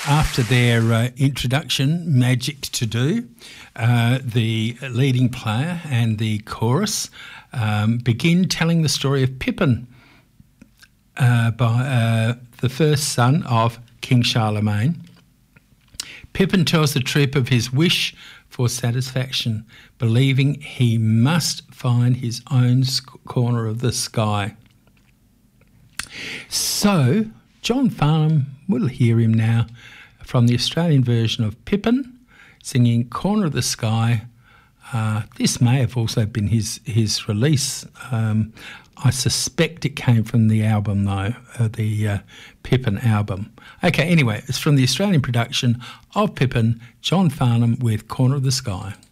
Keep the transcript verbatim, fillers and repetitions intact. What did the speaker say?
after their uh, introduction, Magic to Do, uh, the leading player and the chorus um, begin telling the story of Pippin, uh, by uh, the first son of King Charlemagne. Pippin tells the troop of his wish for satisfaction, believing he must find his own sc- corner of the sky. So, John Farnham, we'll hear him now from the Australian version of Pippin, singing Corner of the Sky. Uh, this may have also been his, his release. Um, I suspect it came from the album, though, uh, the uh, Pippin album. Okay, anyway, it's from the Australian production of Pippin, John Farnham with Corner of the Sky.